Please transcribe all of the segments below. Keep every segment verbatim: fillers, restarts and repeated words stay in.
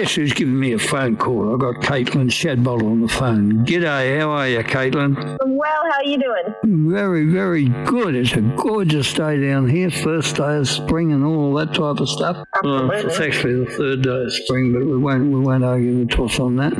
guess who's giving me a phone call? I've got Caitlin Shadbolt on the phone. G'day, how are you, Caitlin? I'm well, how are you doing? Very, very good. It's a gorgeous day down here. First day of spring and all that type of stuff. Absolutely. Well, it's actually the third day of spring, but we won't we won't argue the toss on that.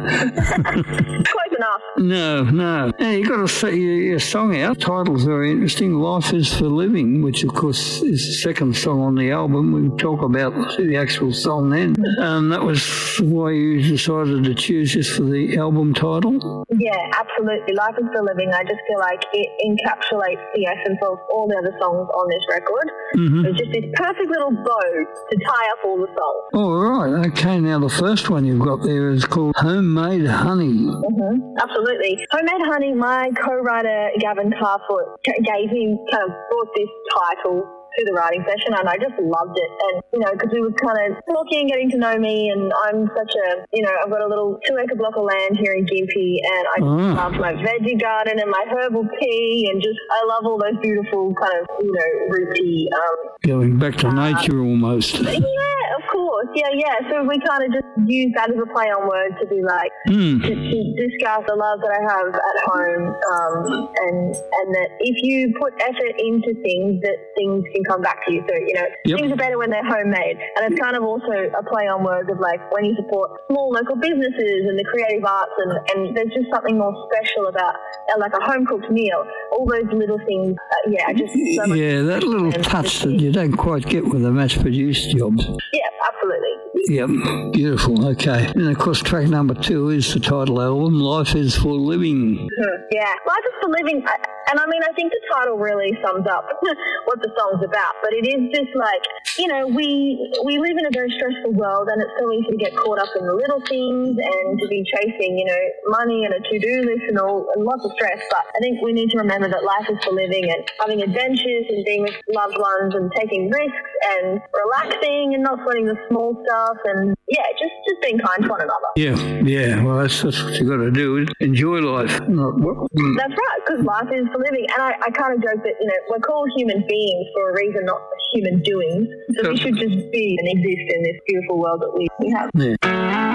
Close enough. No, no. Hey, you got to say your, your song out. The title's very interesting. Life is for Living, which of course is the second song on the album. We talk about the actual song then. Um, that was why you decided to choose this for the album title? Yeah, absolutely. Life is for Living. I just feel like it encapsulates the essence of all the other songs on this record. Mm-hmm. It's just this perfect little bow to tie up all the songs. Oh, right. Okay, now the first one you've got there is called Homemade Honey. Mm-hmm. Absolutely. Homemade Honey, my co-writer Gavin Carfoot gave me, kind of brought this title to the writing session, and I just loved it. And, you know, because we were kind of talking, getting to know me, and I'm such a, you know, I've got a little two-acre block of land here in Gympie, and I Oh. love my veggie garden and my herbal tea, and just, I love all those beautiful kind of, you know, rooty, um... Going back to uh, nature almost. Yeah, of course. Yeah, yeah. So we kind of just use that as a play on words to be like, Mm. to, to discuss the love that I have at home, um, and and that if you put effort into things, that things can come back to you. So, you know, Yep. things are better when they're homemade. And it's kind of also a play on words of like when you support small local businesses and the creative arts, and, and there's just something more special about uh, like a home-cooked meal. All those little things, uh, yeah, just so much. Yeah, that little touch that you don't quite get with the mass-produced jobs. Yeah, absolutely. Yep, beautiful, okay. And of course track number two is the title album, Life is for Living. Mhm. Yeah, Life is for Living, I- and I mean, I think the title really sums up what the song's about, but it is just like, you know, we we live in a very stressful world, and it's so easy to get caught up in the little things and to be chasing, you know, money and a to-do list and all, and lots of stress, but I think we need to remember that life is for living, and having adventures and being with loved ones and taking risks and relaxing and not sweating the small stuff, and yeah, just, just being kind to one another. Yeah, yeah, well that's, that's what you got to do, is enjoy life. Not, mm. That's right, because life is for living. And I, I kind of joke that, you know, we're called human beings for a reason, not human doings. So we should just be and exist in this beautiful world that we, we have. Yeah.